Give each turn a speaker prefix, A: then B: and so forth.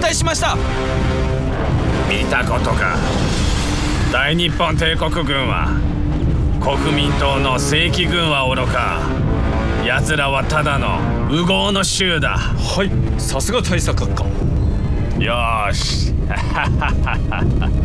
A: 退しました。
B: 見たことか。大日本帝国軍は国民党の正規軍はおろか、奴らはただの烏合の衆だ。
A: はい、さすが大佐閣下。
B: よーし